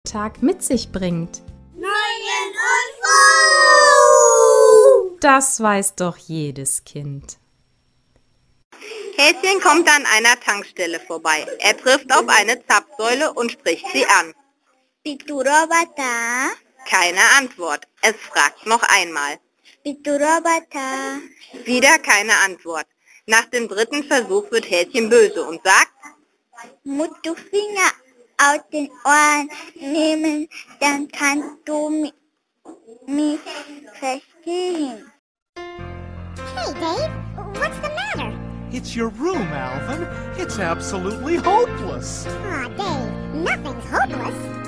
Tag mit sich bringt. Neuen Unfug! Das weiß doch jedes Kind. Häschen kommt an einer Tankstelle vorbei. Er trifft auf eine Zapfsäule und spricht sie an. Piturobata, Keine Antwort. Es fragt noch einmal. Piturobata, Wieder keine Antwort. Nach dem dritten Versuch wird Häschen böse und sagt, musst du Finger aus den Ohren nehmen, dann kannst du mich verstehen. Hey, Dave, what's the matter? It's your room, Alvin. It's absolutely hopeless. Aw, Dave, nothing's hopeless.